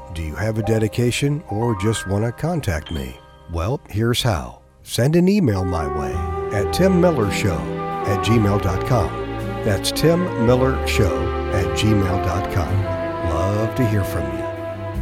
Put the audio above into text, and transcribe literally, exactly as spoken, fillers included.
Do you have a dedication or just want to contact me? Well, here's how. Send an email my way at tim miller show at gmail dot com. That's tim miller show at gmail dot com. Love to hear from you.